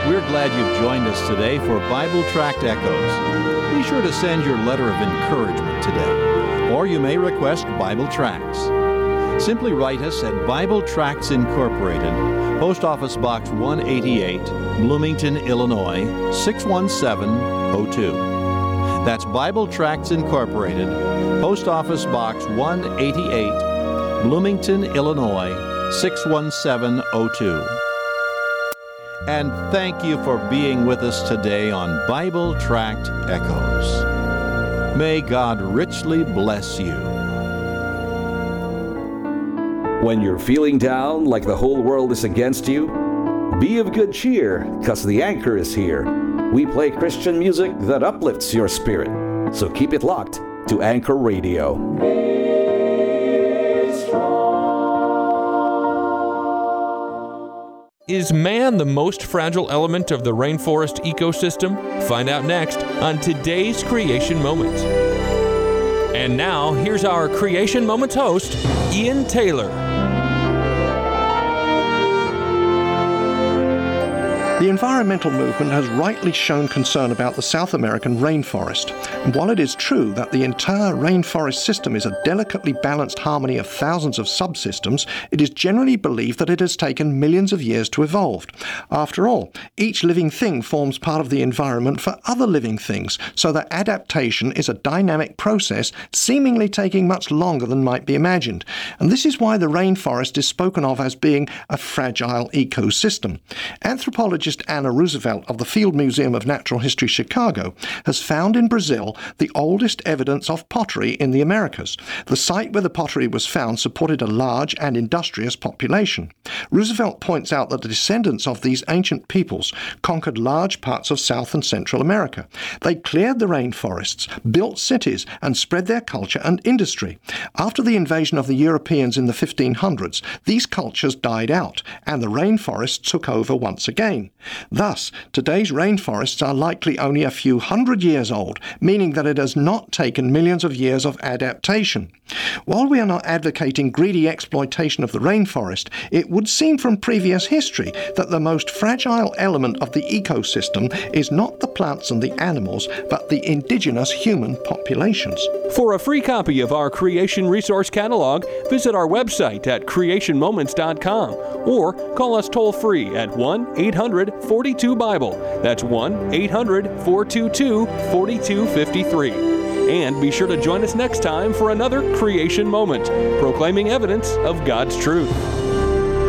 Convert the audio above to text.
We're glad you've joined us today for Bible Tract Echoes. Be sure to send your letter of encouragement today, or you may request Bible Tracts. Simply write us at Bible Tracts Incorporated, Post Office Box 188, Bloomington, Illinois, 61702. That's Bible Tracts Incorporated, Post Office Box 188, Bloomington, Illinois, 61702. And thank you for being with us today on Bible Tract Echoes. May God richly bless you. When you're feeling down like the whole world is against you, be of good cheer, 'cause the anchor is here. We play Christian music that uplifts your spirit. So keep it locked to Anchor Radio. Is man the most fragile element of the rainforest ecosystem? Find out next on today's Creation Moments. And now, here's our Creation Moments host, Ian Taylor. The environmental movement has rightly shown concern about the South American rainforest. And while it is true that the entire rainforest system is a delicately balanced harmony of thousands of subsystems, it is generally believed that it has taken millions of years to evolve. After all, each living thing forms part of the environment for other living things, so that adaptation is a dynamic process seemingly taking much longer than might be imagined. And this is why the rainforest is spoken of as being a fragile ecosystem. Anthropologist Anna Roosevelt of the Field Museum of Natural History, Chicago, has found in Brazil the oldest evidence of pottery in the Americas. The site where the pottery was found supported a large and industrious population. Roosevelt points out that the descendants of these ancient peoples conquered large parts of South and Central America. They cleared the rainforests, built cities, and spread their culture and industry. After the invasion of the Europeans in the 1500s, these cultures died out, and the rainforests took over once again. Thus, today's rainforests are likely only a few hundred years old, meaning that it has not taken millions of years of adaptation. While we are not advocating greedy exploitation of the rainforest, it would seem from previous history that the most fragile element of the ecosystem is not the plants and the animals, but the indigenous human populations. For a free copy of our Creation Resource Catalog, visit our website at creationmoments.com or call us toll-free at 1-800-42-BIBLE. That's 1-800-422-4253. And be sure to join us next time for another Creation Moment, proclaiming evidence of God's truth.